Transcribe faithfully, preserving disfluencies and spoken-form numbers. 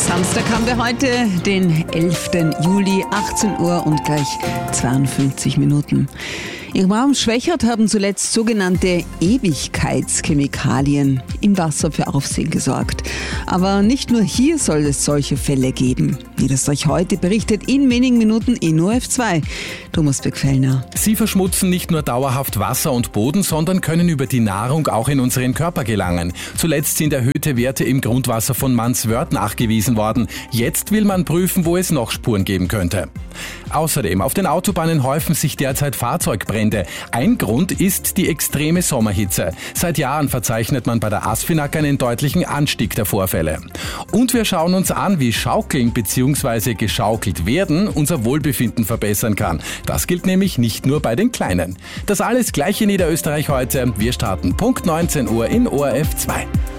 Samstag haben wir heute den elften Juli, achtzehn Uhr und gleich zweiundfünfzig Minuten. Im Raum Schwechat haben zuletzt sogenannte Ewigkeitschemikalien im Wasser für Aufsehen gesorgt. Aber nicht nur hier soll es solche Fälle geben. Niederösterreich heute berichtet in wenigen Minuten in O R F zwei. Thomas Beck-Fellner. Sie verschmutzen nicht nur dauerhaft Wasser und Boden, sondern können über die Nahrung auch in unseren Körper gelangen. Zuletzt sind erhöhte Werte im Grundwasser von Manswörth nachgewiesen worden. Jetzt will man prüfen, wo es noch Spuren geben könnte. Außerdem, auf den Autobahnen häufen sich derzeit Fahrzeugbrände. Ein Grund ist die extreme Sommerhitze. Seit Jahren verzeichnet man bei der ASFINAG einen deutlichen Anstieg der Vorfälle. Und wir schauen uns an, wie Schaukeln bzw. geschaukelt werden unser Wohlbefinden verbessern kann. Das gilt nämlich nicht nur bei den Kleinen. Das alles gleich in Niederösterreich heute. Wir starten Punkt neunzehn Uhr in O R F zwei.